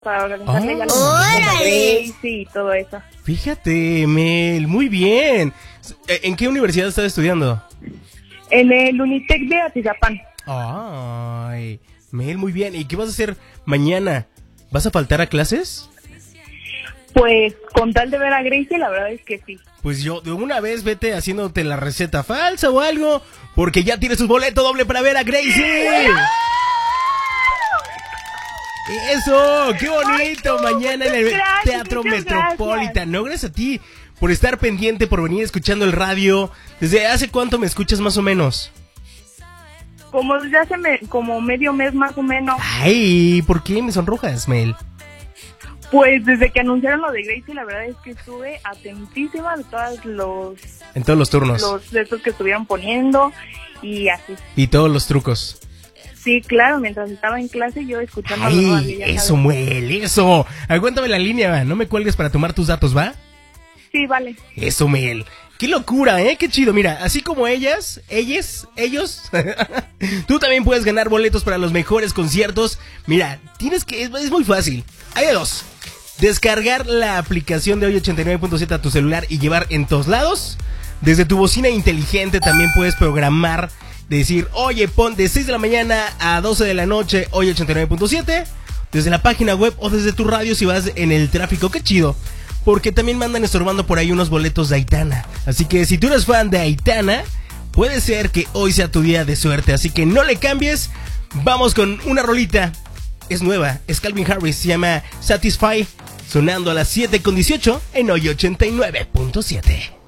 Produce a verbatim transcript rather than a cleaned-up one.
para organizarle ya ¡Órale! la Gracie y todo eso. Fíjate, Mel, muy bien. ¿En qué universidad estás estudiando? En el Unitec de Atizapán. Ay, Mel, muy bien. ¿Y qué vas a hacer mañana? ¿Vas a faltar a clases? Pues con tal de ver a Gracie, la verdad es que sí. Pues yo, de una vez vete haciéndote la receta falsa o algo, porque ya tienes tu boleto doble para ver a Gracie. ¡Eso! ¡Qué bonito! Ay, no, mañana en el gracias, Teatro muchas Metropolitan. gracias. No, gracias a ti por estar pendiente, por venir escuchando el radio. ¿Desde hace cuánto me escuchas más o menos? Como desde hace me, como medio mes más o menos. Ay, ¿por qué me sonrojas, Mel? Pues desde que anunciaron lo de Gracie, la verdad es que estuve atentísima de todos los... En todos los turnos. Los de estos que estuvieron poniendo y así. Y todos los trucos. Sí, claro, mientras estaba en clase yo escuchando... a los Ay, eso, Mel, eso. Aguántame la línea, va. No me cuelgues para tomar tus datos, ¿va? Sí, vale. Eso, Mel. Qué locura, ¿eh? Qué chido. Mira, así como ellas, ellas, ellos, tú también puedes ganar boletos para los mejores conciertos. Mira, tienes que... Es, es muy fácil. Hay de dos. Descargar la aplicación de Hoy ochenta y nueve punto siete a tu celular y llevar en todos lados. Desde tu bocina inteligente también puedes programar, decir, oye, pon de seis de la mañana a doce de la noche, Hoy ochenta y nueve punto siete. Desde la página web o desde tu radio si vas en el tráfico. Qué chido. Porque también mandan estorbando por ahí unos boletos de Aitana. Así que si tú eres fan de Aitana, puede ser que hoy sea tu día de suerte. Así que no le cambies. Vamos con una rolita. Es nueva, es Calvin Harris, se llama Satisfy. Sonando a las siete con dieciocho en Hoy ochenta y nueve punto siete.